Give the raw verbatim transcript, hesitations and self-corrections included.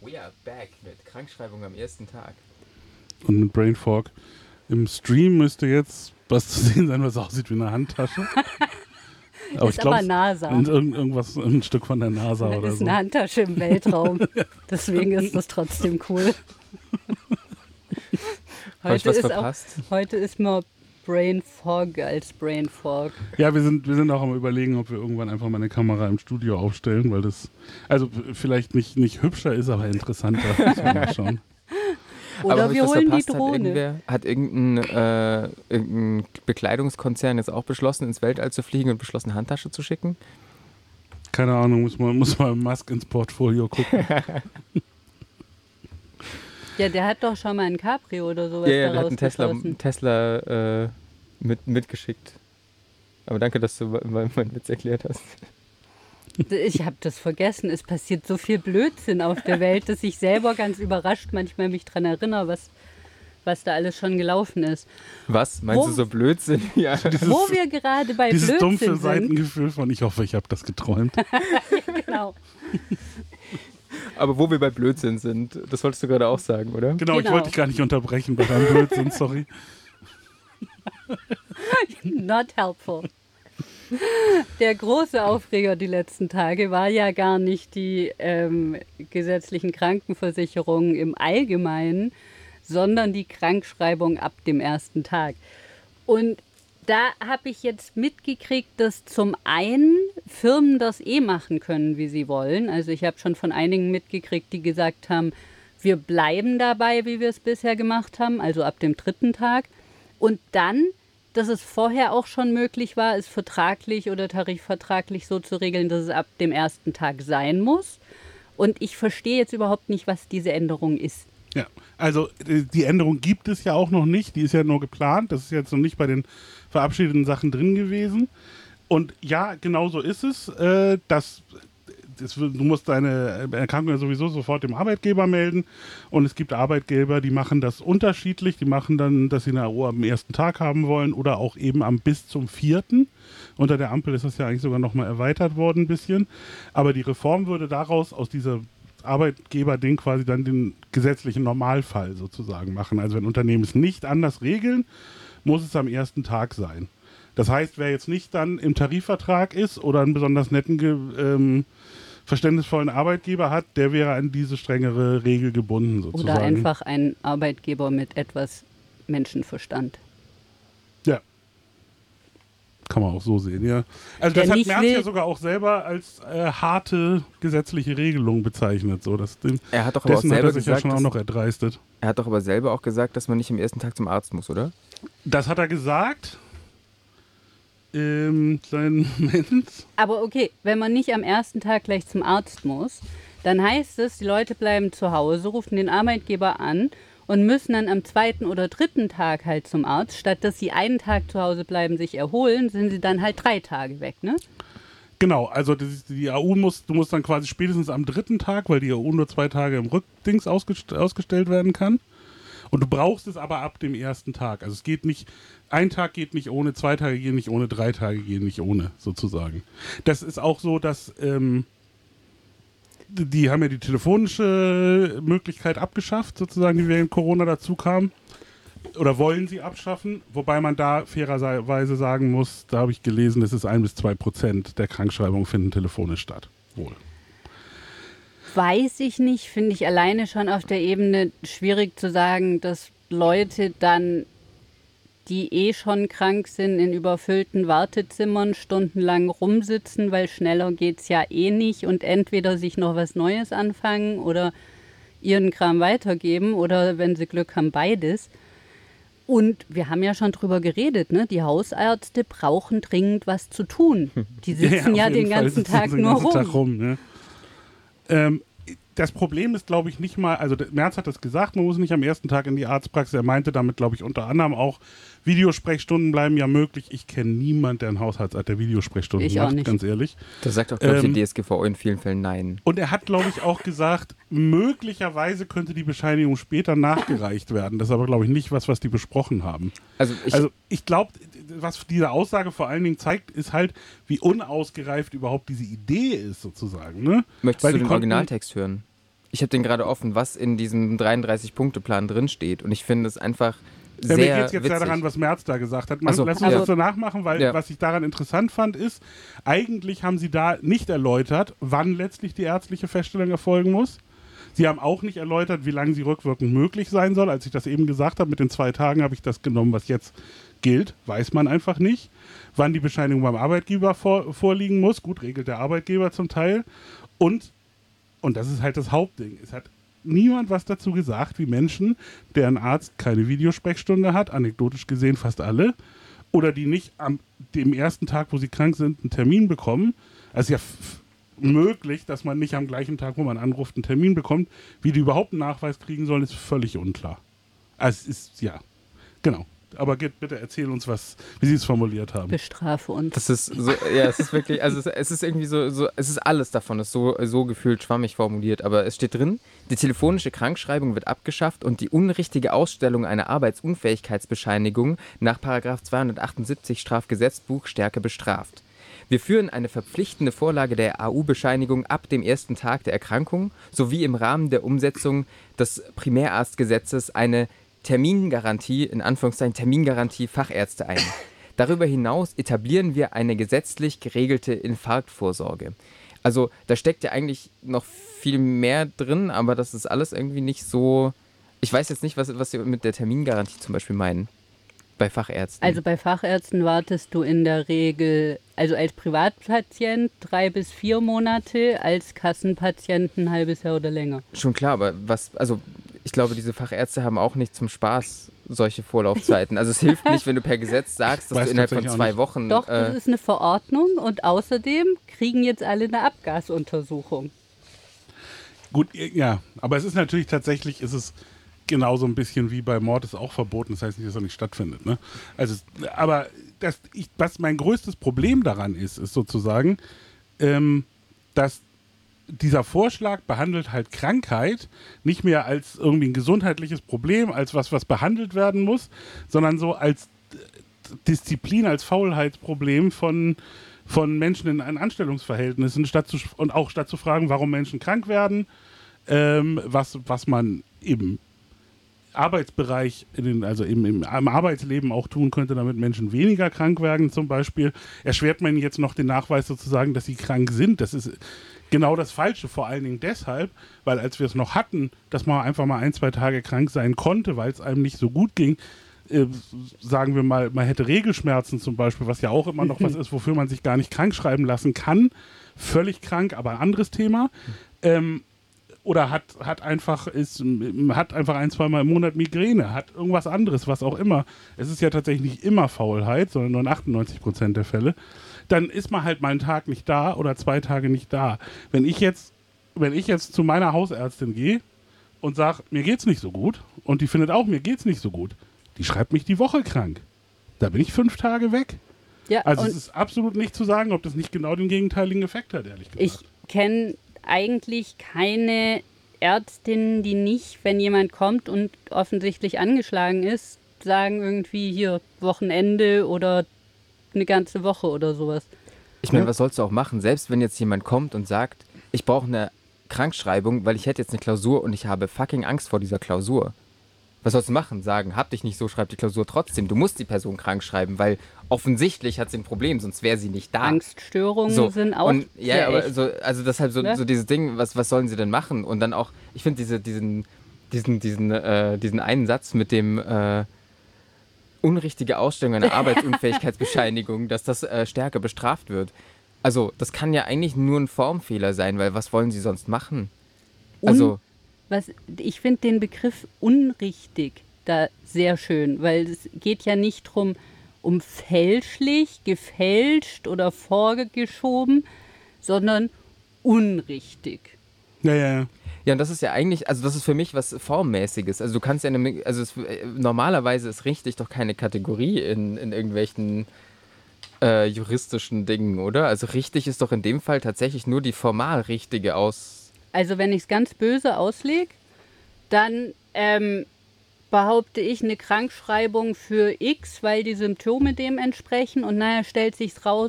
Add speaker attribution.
Speaker 1: We are back mit Krankschreibung am ersten Tag.
Speaker 2: Und mit Brain Fog. Im Stream müsste jetzt was zu sehen sein, was aussieht wie eine Handtasche.
Speaker 3: Aber ist ich glaube, NASA.
Speaker 2: Irgend, irgendwas, ein Stück von der NASA
Speaker 3: das
Speaker 2: oder
Speaker 3: ist
Speaker 2: so.
Speaker 3: Eine Handtasche im Weltraum. Deswegen ist das trotzdem cool.
Speaker 1: Habe ich was
Speaker 3: ist
Speaker 1: verpasst?
Speaker 3: Auch, heute ist mehr Brain Fog als Brain Fog.
Speaker 2: Ja, wir sind, wir sind auch am Überlegen, ob wir irgendwann einfach mal eine Kamera im Studio aufstellen, weil das also vielleicht nicht, nicht hübscher ist, aber interessanter. Müssen wir mal schauen.
Speaker 3: Oder
Speaker 1: aber
Speaker 3: wir holen die
Speaker 1: verpasst?
Speaker 3: Drohne.
Speaker 1: Hat, hat irgendein, äh, irgendein Bekleidungskonzern jetzt auch beschlossen, ins Weltall zu fliegen und beschlossen, eine Handtasche zu schicken?
Speaker 2: Keine Ahnung, muss man, muss man Musk ins Portfolio gucken.
Speaker 3: Ja, der hat doch schon mal ein Cabrio oder sowas
Speaker 1: ja, ja,
Speaker 3: daraus
Speaker 1: der hat einen Tesla, Tesla äh, mit, mitgeschickt. Aber danke, dass du meinen Witz erklärt hast.
Speaker 3: Ich habe das vergessen. Es passiert so viel Blödsinn auf der Welt, dass ich selber ganz überrascht manchmal mich daran erinnere, was, was da alles schon gelaufen ist.
Speaker 1: Was? Meinst
Speaker 3: Wo,
Speaker 1: du so Blödsinn? Ja.
Speaker 2: Dieses,
Speaker 3: wo wir gerade bei
Speaker 2: dieses
Speaker 3: Blödsinn
Speaker 2: dumpfe
Speaker 3: sind.
Speaker 2: Seitengefühl von, ich hoffe, ich habe das geträumt.
Speaker 3: Genau.
Speaker 1: Aber wo wir bei Blödsinn sind, das wolltest du gerade auch sagen, oder?
Speaker 2: Genau,
Speaker 3: Genau.
Speaker 2: ich wollte dich gar nicht unterbrechen bei deinem Blödsinn, sorry.
Speaker 3: Not helpful. Der große Aufreger die letzten Tage war ja gar nicht die ähm, gesetzlichen Krankenversicherungen im Allgemeinen, sondern die Krankschreibung ab dem ersten Tag. Und da habe ich jetzt mitgekriegt, dass zum einen Firmen das eh machen können, wie sie wollen. Also ich habe schon von einigen mitgekriegt, die gesagt haben, wir bleiben dabei, wie wir es bisher gemacht haben, also ab dem dritten Tag. Und dann, dass es vorher auch schon möglich war, es vertraglich oder tarifvertraglich so zu regeln, dass es ab dem ersten Tag sein muss. Und ich verstehe jetzt überhaupt nicht, was diese Änderung ist.
Speaker 2: Ja, also die Änderung gibt es ja auch noch nicht, die ist ja nur geplant, das ist jetzt noch nicht bei den verabschiedeten Sachen drin gewesen. Und ja, genau so ist es, äh, dass das, du musst deine Erkrankung ja sowieso sofort dem Arbeitgeber melden und es gibt Arbeitgeber, die machen das unterschiedlich, die machen dann, dass sie eine A O am ersten Tag haben wollen oder auch eben am bis zum vierten. Unter der Ampel ist das ja eigentlich sogar nochmal erweitert worden ein bisschen, aber die Reform würde daraus aus dieser Arbeitgeber-Ding quasi dann den gesetzlichen Normalfall sozusagen machen. Also wenn Unternehmen es nicht anders regeln, muss es am ersten Tag sein. Das heißt, wer jetzt nicht dann im Tarifvertrag ist oder einen besonders netten, ähm, verständnisvollen Arbeitgeber hat, der wäre an diese strengere Regel gebunden sozusagen.
Speaker 3: Oder einfach ein Arbeitgeber mit etwas Menschenverstand.
Speaker 2: Ja. Kann man auch so sehen, ja. Also das
Speaker 3: Der
Speaker 2: hat Merz
Speaker 3: will-
Speaker 2: ja sogar auch selber als äh, harte gesetzliche Regelung bezeichnet. So, dass dem,
Speaker 1: Er hat doch aber auch
Speaker 2: dessen hat
Speaker 1: selber
Speaker 2: er sich
Speaker 1: gesagt,
Speaker 2: ja schon auch
Speaker 1: dass,
Speaker 2: noch erdreistet.
Speaker 1: er hat doch aber selber auch gesagt, dass man nicht am ersten Tag zum Arzt muss, oder?
Speaker 2: Das hat er gesagt. Ähm, kleinen Moment.
Speaker 3: Aber okay, wenn man nicht am ersten Tag gleich zum Arzt muss, dann heißt es, die Leute bleiben zu Hause, rufen den Arbeitgeber an und müssen dann am zweiten oder dritten Tag halt zum Arzt. Statt dass sie einen Tag zu Hause bleiben, sich erholen, sind sie dann halt drei Tage weg, ne?
Speaker 2: Genau, also das, die A U muss, du musst dann quasi spätestens am dritten Tag, weil die A U nur zwei Tage im Rückdings ausgest- ausgestellt werden kann. Und du brauchst es aber ab dem ersten Tag. Also es geht nicht, ein Tag geht nicht ohne, zwei Tage gehen nicht ohne, drei Tage gehen nicht ohne, sozusagen. Das ist auch so, dass ähm, die haben ja die telefonische Möglichkeit abgeschafft, sozusagen, die während Corona dazu kam. Oder wollen sie abschaffen, wobei man da fairerweise sagen muss, da habe ich gelesen, es ist ein bis zwei Prozent der Krankschreibungen finden telefonisch statt. Wohl.
Speaker 3: Weiß ich nicht, finde ich alleine schon auf der Ebene schwierig zu sagen, dass Leute dann, die eh schon krank sind, in überfüllten Wartezimmern stundenlang rumsitzen, weil schneller geht's ja eh nicht und entweder sich noch was Neues anfangen oder ihren Kram weitergeben oder wenn sie Glück haben, beides. Und wir haben ja schon drüber geredet, ne? Die Hausärzte brauchen dringend was zu tun. Die sitzen ja,
Speaker 2: auf
Speaker 3: den
Speaker 2: jeden Fall
Speaker 3: ganzen
Speaker 2: sitzen
Speaker 3: Tag
Speaker 2: sie den
Speaker 3: nur
Speaker 2: ganzen
Speaker 3: rum.
Speaker 2: Tag rum, ne? ähm, das Problem ist, glaube ich, nicht mal, also der Merz hat das gesagt, man muss nicht am ersten Tag in die Arztpraxis. Er meinte damit, glaube ich, unter anderem auch, Videosprechstunden bleiben ja möglich. Ich kenne niemanden, der einen Hausarzt hat, der Videosprechstunden
Speaker 3: Ich auch
Speaker 2: macht,
Speaker 3: nicht.
Speaker 2: ganz ehrlich.
Speaker 1: Da sagt auch, glaube ich,
Speaker 2: Ähm,
Speaker 1: die D S G V O in vielen Fällen nein.
Speaker 2: Und er hat, glaube ich, auch gesagt, möglicherweise könnte die Bescheinigung später nachgereicht werden. Das ist aber, glaube ich, nicht was, was die besprochen haben.
Speaker 1: Also ich,
Speaker 2: Also ich glaube, was diese Aussage vor allen Dingen zeigt, ist halt, wie unausgereift überhaupt diese Idee ist, sozusagen. Ne?
Speaker 1: möchtest
Speaker 2: weil
Speaker 1: du
Speaker 2: die
Speaker 1: den
Speaker 2: konnten-
Speaker 1: Originaltext hören? ich habe den gerade offen, was in diesem dreiunddreißig-Punkte-Plan drinsteht. Und ich finde es einfach
Speaker 2: Ja,
Speaker 1: sehr
Speaker 2: mir geht es jetzt
Speaker 1: witzig.
Speaker 2: ja daran, was Merz da gesagt hat. Man,
Speaker 1: Ach so,
Speaker 2: lass uns
Speaker 1: ja.
Speaker 2: das so nachmachen, weil
Speaker 1: Ja.
Speaker 2: was ich daran interessant fand, ist, eigentlich haben sie da nicht erläutert, wann letztlich die ärztliche Feststellung erfolgen muss. Sie haben auch nicht erläutert, wie lange sie rückwirkend möglich sein soll. Als ich das eben gesagt habe, mit den zwei Tagen habe ich das genommen, was jetzt gilt. Weiß man einfach nicht. Wann die Bescheinigung beim Arbeitgeber vor, vorliegen muss. Gut, regelt der Arbeitgeber zum Teil. Und, und das ist halt das Hauptding. Es hat niemand was dazu gesagt, wie Menschen, deren Arzt keine Videosprechstunde hat, anekdotisch gesehen fast alle, oder die nicht am dem ersten Tag, wo sie krank sind, einen Termin bekommen. Also ja f- möglich, dass man nicht am gleichen Tag, wo man anruft, einen Termin bekommt. Wie die überhaupt einen Nachweis kriegen sollen, ist völlig unklar. Also es ist, ja, genau. Aber geht, bitte erzähl uns, was, wie Sie es formuliert haben.
Speaker 3: Bestrafe uns.
Speaker 1: Das ist so, ja, es ist wirklich, also es, es ist irgendwie so, so, es ist alles davon, ist so, so gefühlt schwammig formuliert, aber es steht drin, die telefonische Krankschreibung wird abgeschafft und die unrichtige Ausstellung einer Arbeitsunfähigkeitsbescheinigung nach Paragraph zweihundertachtundsiebzig Strafgesetzbuch stärker bestraft. Wir führen eine verpflichtende Vorlage der A U-Bescheinigung ab dem ersten Tag der Erkrankung sowie im Rahmen der Umsetzung des Primärarztgesetzes eine Termingarantie, in Anführungszeichen Termingarantie Fachärzte ein. Darüber hinaus etablieren wir eine gesetzlich geregelte Infarktvorsorge. Also da steckt ja eigentlich noch viel mehr drin, aber das ist alles irgendwie nicht so... Ich weiß jetzt nicht, was, was Sie mit der Termingarantie zum Beispiel meinen, bei Fachärzten.
Speaker 3: Also bei Fachärzten wartest du in der Regel, also als Privatpatient drei bis vier Monate, als Kassenpatient ein halbes Jahr oder länger.
Speaker 1: Schon klar, aber was, also ich glaube, diese Fachärzte haben auch nicht zum Spaß solche Vorlaufzeiten. Also es hilft nicht, wenn du per Gesetz sagst, dass
Speaker 2: Weiß
Speaker 1: du innerhalb von
Speaker 2: tatsächlich auch
Speaker 1: zwei
Speaker 2: nicht.
Speaker 1: Wochen...
Speaker 3: Doch, das
Speaker 1: äh,
Speaker 3: ist eine Verordnung und außerdem kriegen jetzt alle eine Abgasuntersuchung.
Speaker 2: Gut, ja, aber es ist natürlich tatsächlich, ist es genauso ein bisschen wie bei Mord ist auch verboten, das heißt nicht, dass er nicht stattfindet. Ne? Also, aber das, ich, was mein größtes Problem daran ist, ist sozusagen, ähm, dass dieser Vorschlag behandelt halt Krankheit nicht mehr als irgendwie ein gesundheitliches Problem, als was, was behandelt werden muss, sondern so als Disziplin, als Faulheitsproblem von, von Menschen in einen Anstellungsverhältnissen, statt zu, und auch statt zu fragen, warum Menschen krank werden, ähm, was, was man im Arbeitsbereich, in den, also im, im, im Arbeitsleben auch tun könnte, damit Menschen weniger krank werden zum Beispiel, erschwert man jetzt noch den Nachweis sozusagen, dass sie krank sind. Das ist genau das Falsche, vor allen Dingen deshalb, weil als wir es noch hatten, dass man einfach mal ein, zwei Tage krank sein konnte, weil es einem nicht so gut ging, äh, sagen wir mal, man hätte Regelschmerzen zum Beispiel, was ja auch immer noch was ist, wofür man sich gar nicht krank schreiben lassen kann. Völlig krank, aber ein anderes Thema. Ähm, oder hat, hat einfach ist, hat einfach ein, zweimal im Monat Migräne, hat irgendwas anderes, was auch immer. Es ist ja tatsächlich nicht immer Faulheit, sondern nur in achtundneunzig Prozent der Fälle. Dann ist man halt mal einen Tag nicht da oder zwei Tage nicht da. Wenn ich jetzt, wenn ich jetzt zu meiner Hausärztin gehe und sage, mir geht's nicht so gut, und die findet auch, mir geht's nicht so gut, die schreibt mich die Woche krank. Da bin ich fünf Tage weg.
Speaker 3: Ja,
Speaker 2: Also
Speaker 3: und
Speaker 2: es ist absolut nicht zu sagen, ob das nicht genau den gegenteiligen Effekt hat, ehrlich
Speaker 3: ich
Speaker 2: gesagt.
Speaker 3: kenne eigentlich keine Ärztin, die nicht, wenn jemand kommt und offensichtlich angeschlagen ist, sagen irgendwie hier Wochenende oder eine ganze Woche oder sowas.
Speaker 1: Ich meine,
Speaker 2: Ja.
Speaker 1: was sollst du auch machen? Selbst wenn jetzt jemand kommt und sagt, ich brauche eine Krankschreibung, weil ich hätte jetzt eine Klausur und ich habe fucking Angst vor dieser Klausur. Was sollst du machen? Sagen, hab dich nicht so, schreib die Klausur trotzdem. Du musst die Person krank schreiben, weil offensichtlich hat sie ein Problem, sonst wäre sie nicht da.
Speaker 3: Angststörungen
Speaker 1: So,
Speaker 3: sind auch
Speaker 1: und, ja,
Speaker 3: sehr
Speaker 1: aber
Speaker 3: echt.
Speaker 1: so, also deshalb so,
Speaker 3: Ne?
Speaker 1: so dieses Ding, was, was sollen sie denn machen? Und dann auch, ich finde diese, diesen, diesen, diesen, äh, diesen einen Satz mit dem äh, unrichtige Ausstellung einer Arbeitsunfähigkeitsbescheinigung, dass das äh, stärker bestraft wird. Also das kann ja eigentlich nur ein Formfehler sein, weil was wollen sie sonst machen? Also
Speaker 3: Was, ich finde den Begriff unrichtig da sehr schön, weil es geht ja nicht drum um fälschlich, gefälscht oder vorgeschoben, sondern unrichtig.
Speaker 2: Ja, ja, ja.
Speaker 1: ja, und das ist ja eigentlich, also das ist für mich was Formmäßiges. Also du kannst ja, eine, also es, äh, normalerweise ist richtig doch keine Kategorie in, in irgendwelchen äh, juristischen Dingen, oder? Also richtig ist doch in dem Fall tatsächlich nur die formal richtige aus...
Speaker 3: Also wenn ich es ganz böse auslege, dann ähm, behaupte ich eine Krankschreibung für X, weil die Symptome dem entsprechen und nachher stellt sich's raus,